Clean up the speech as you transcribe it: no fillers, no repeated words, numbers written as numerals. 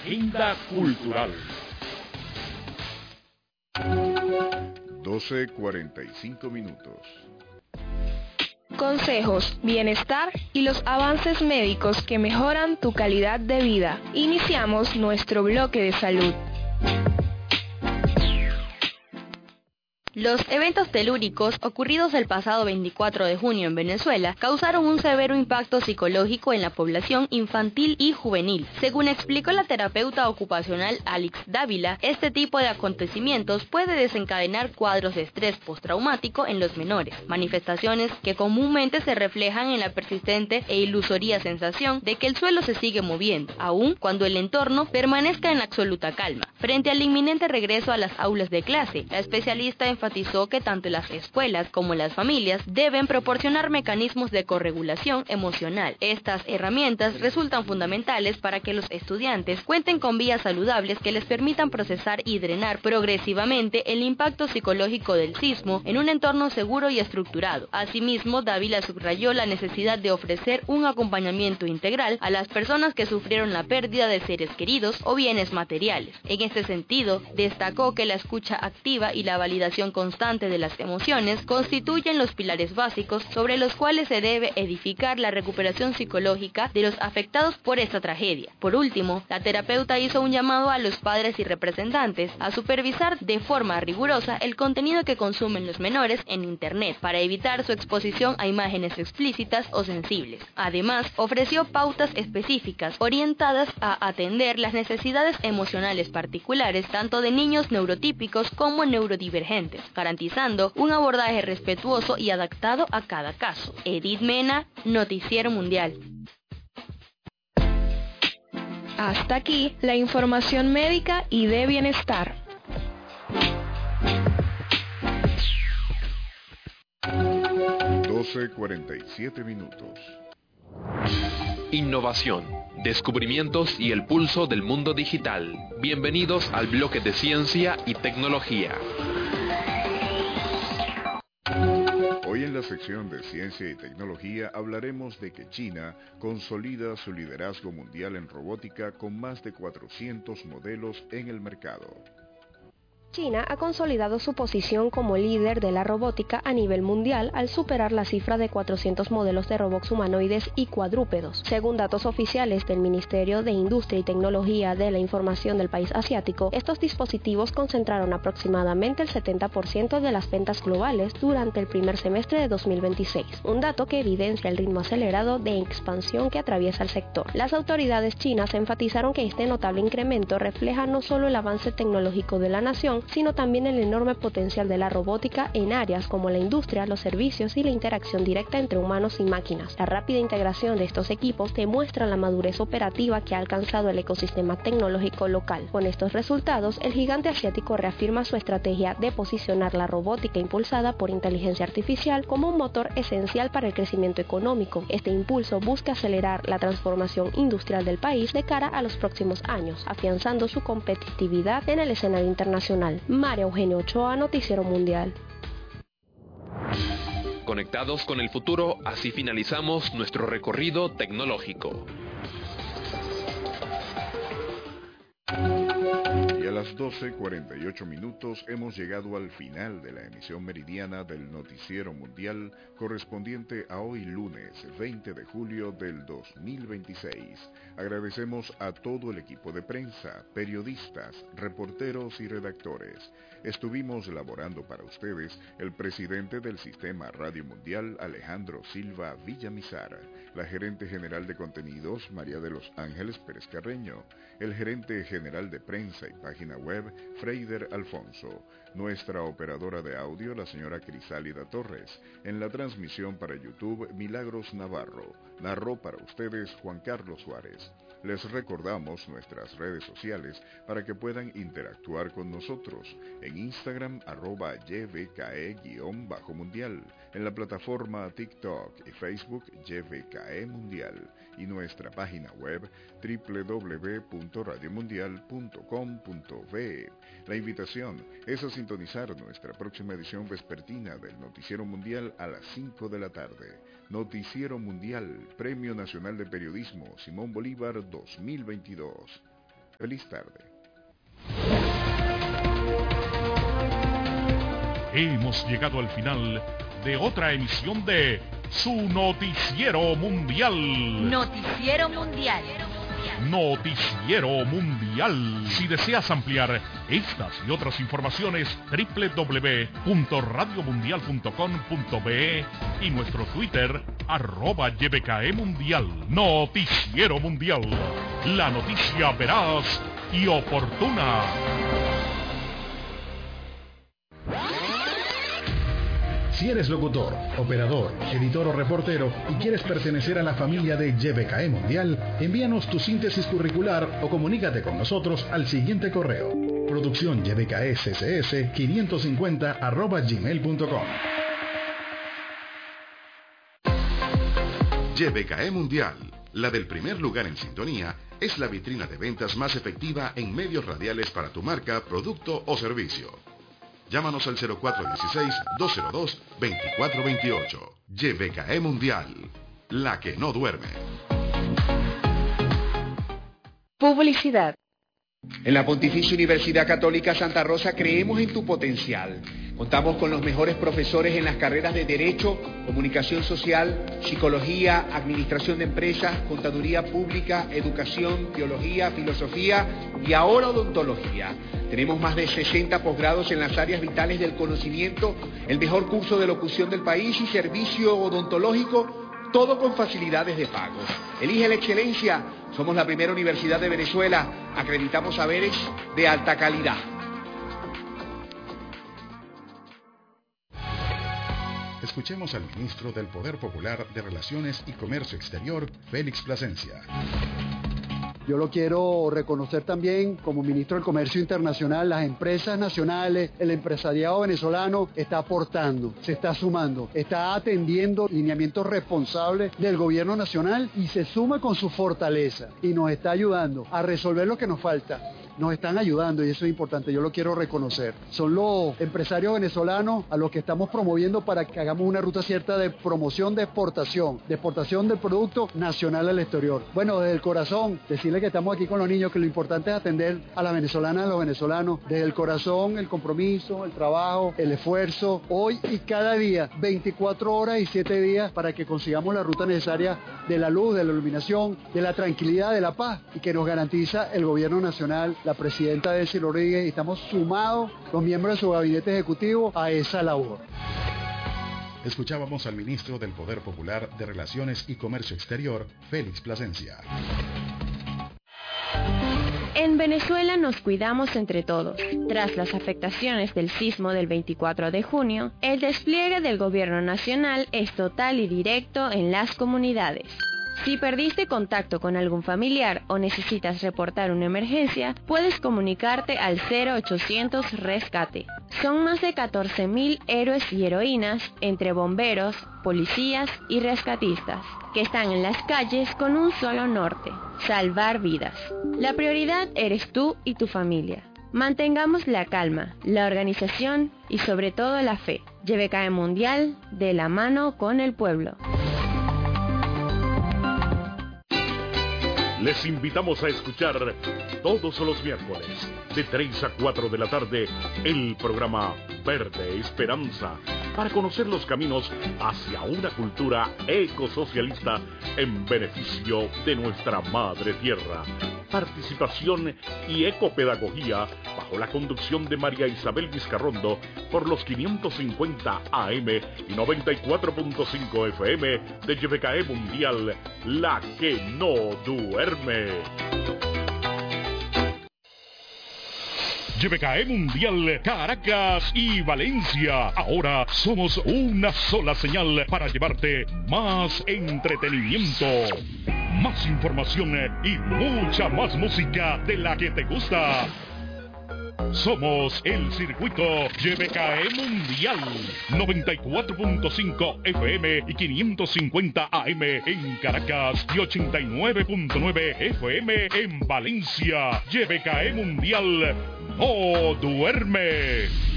Agenda Cultural. 12:45 minutos. Consejos, bienestar y los avances médicos que mejoran tu calidad de vida. Iniciamos nuestro bloque de salud. Los eventos telúricos ocurridos el pasado 24 de junio en Venezuela causaron un severo impacto psicológico en la población infantil y juvenil. Según explicó la terapeuta ocupacional Alix Dávila, este tipo de acontecimientos puede desencadenar cuadros de estrés postraumático en los menores, manifestaciones que comúnmente se reflejan en la persistente e ilusoria sensación de que el suelo se sigue moviendo, aun cuando el entorno permanezca en absoluta calma. Frente al inminente regreso a las aulas de clase, la especialista enfatizó que tanto las escuelas como las familias deben proporcionar mecanismos de corregulación emocional. Estas herramientas resultan fundamentales para que los estudiantes cuenten con vías saludables que les permitan procesar y drenar progresivamente el impacto psicológico del sismo en un entorno seguro y estructurado. Asimismo, Dávila subrayó la necesidad de ofrecer un acompañamiento integral a las personas que sufrieron la pérdida de seres queridos o bienes materiales. En este sentido, destacó que la escucha activa y la validación constante de las emociones constituyen los pilares básicos sobre los cuales se debe edificar la recuperación psicológica de los afectados por esta tragedia. Por último, la terapeuta hizo un llamado a los padres y representantes a supervisar de forma rigurosa el contenido que consumen los menores en Internet para evitar su exposición a imágenes explícitas o sensibles. Además, ofreció pautas específicas orientadas a atender las necesidades emocionales particulares tanto de niños neurotípicos como neurodivergentes, garantizando un abordaje respetuoso y adaptado a cada caso. Edith Mena, Noticiero Mundial. Hasta aquí la información médica y de bienestar. 12:47 minutos. Innovación, descubrimientos y el pulso del mundo digital. Bienvenidos al bloque de ciencia y tecnología. Hoy en la sección de Ciencia y Tecnología hablaremos de que China consolida su liderazgo mundial en robótica con más de 400 modelos en el mercado. China ha consolidado su posición como líder de la robótica a nivel mundial al superar la cifra de 400 modelos de robots humanoides y cuadrúpedos. Según datos oficiales del Ministerio de Industria y Tecnología de la Información del país asiático, estos dispositivos concentraron aproximadamente el 70% de las ventas globales durante el primer semestre de 2026, un dato que evidencia el ritmo acelerado de expansión que atraviesa el sector. Las autoridades chinas enfatizaron que este notable incremento refleja no solo el avance tecnológico de la nación, sino también el enorme potencial de la robótica en áreas como la industria, los servicios y la interacción directa entre humanos y máquinas. La rápida integración de estos equipos demuestra la madurez operativa que ha alcanzado el ecosistema tecnológico local. Con estos resultados, el gigante asiático reafirma su estrategia de posicionar la robótica impulsada por inteligencia artificial como un motor esencial para el crecimiento económico. Este impulso busca acelerar la transformación industrial del país de cara a los próximos años, afianzando su competitividad en el escenario internacional. María Eugenia Ochoa, Noticiero Mundial. Conectados con el futuro, así finalizamos nuestro recorrido tecnológico. Y a las 12:48 minutos hemos llegado al final de la emisión meridiana del Noticiero Mundial correspondiente a hoy lunes 20 de julio del 2026. Agradecemos a todo el equipo de prensa, periodistas, reporteros y redactores. Estuvimos laborando para ustedes el presidente del Sistema Radio Mundial, Alejandro Silva Villamizar, la gerente general de contenidos, María de los Ángeles Pérez Carreño, el gerente general de prensa y página web, Freider Alfonso, nuestra operadora de audio, la señora Crisálida Torres, en la transmisión para YouTube, Milagros Navarro, narró para ustedes Juan Carlos Suárez. Les recordamos nuestras redes sociales para que puedan interactuar con nosotros en Instagram @yvke_mundial, en la plataforma TikTok y Facebook YVKE Mundial y nuestra página web www.radiomundial.com.be. La invitación es a sintonizar nuestra próxima edición vespertina del Noticiero Mundial a las 5 de la tarde. Noticiero Mundial, Premio Nacional de Periodismo Simón Bolívar 2022. Feliz tarde. Hemos llegado al final de otra emisión de su Noticiero Mundial. Noticiero Mundial. Noticiero Mundial. Si deseas ampliar estas y otras informaciones, www.radiomundial.com.be y nuestro Twitter, @YBKEmundial. Noticiero Mundial. La noticia veraz y oportuna. Si eres locutor, operador, editor o reportero y quieres pertenecer a la familia de YBKE Mundial, envíanos tu síntesis curricular o comunícate con nosotros al siguiente correo: producciónybksss550@gmail.com. YBKE Mundial, la del primer lugar en sintonía, es la vitrina de ventas más efectiva en medios radiales para tu marca, producto o servicio. Llámanos al 0416-202-2428. YBKE Mundial, la que no duerme. Publicidad. En la Pontificia Universidad Católica Santa Rosa creemos en tu potencial. Contamos con los mejores profesores en las carreras de Derecho, Comunicación Social, Psicología, Administración de Empresas, Contaduría Pública, Educación, Biología, Filosofía y ahora Odontología. Tenemos más de 60 posgrados en las áreas vitales del conocimiento, el mejor curso de locución del país y servicio odontológico, todo con facilidades de pago. Elige la excelencia. Somos la primera universidad de Venezuela. Acreditamos saberes de alta calidad. Escuchemos al ministro del Poder Popular de Relaciones y Comercio Exterior, Félix Plasencia. Yo lo quiero reconocer también como ministro del Comercio Internacional. Las empresas nacionales, el empresariado venezolano está aportando, se está sumando, está atendiendo lineamientos responsables del gobierno nacional y se suma con su fortaleza y nos está ayudando a resolver lo que nos falta. Nos están ayudando y eso es importante, yo lo quiero reconocer. Son los empresarios venezolanos a los que estamos promoviendo para que hagamos una ruta cierta de promoción de exportación del producto nacional al exterior. Bueno, desde el corazón, decirle que estamos aquí con los niños, que lo importante es atender a las venezolanas y a los venezolanos. Desde el corazón, el compromiso, el trabajo, el esfuerzo, hoy y cada día, 24 horas y 7 días para que consigamos la ruta necesaria de la luz, de la iluminación, de la tranquilidad, de la paz y que nos garantiza el gobierno nacional, la presidenta Delcy Rodríguez, y estamos sumados los miembros de su gabinete ejecutivo a esa labor. Escuchábamos al ministro del Poder Popular de Relaciones y Comercio Exterior, Félix Plasencia. En Venezuela nos cuidamos entre todos. Tras las afectaciones del sismo del 24 de junio, el despliegue del gobierno nacional es total y directo en las comunidades. Si perdiste contacto con algún familiar o necesitas reportar una emergencia, puedes comunicarte al 0800 Rescate. Son más de 14.000 héroes y heroínas entre bomberos, policías y rescatistas, que están en las calles con un solo norte: salvar vidas. La prioridad eres tú y tu familia. Mantengamos la calma, la organización y sobre todo la fe. YBKE Mundial, de la mano con el pueblo. Les invitamos a escuchar todos los miércoles, de 3 a 4 de la tarde, el programa Verde Esperanza, para conocer los caminos hacia una cultura ecosocialista en beneficio de nuestra madre tierra. Participación y ecopedagogía bajo la conducción de María Isabel Vizcarrondo por los 550 AM y 94.5 FM de YBKE Mundial, la que no duerme. YBKE Mundial, Caracas y Valencia. Ahora somos una sola señal para llevarte más entretenimiento, más información y mucha más música de la que te gusta. Somos el circuito YBKE Mundial, 94.5 FM y 550 AM en Caracas y 89.9 FM en Valencia. YBKE Mundial no duerme.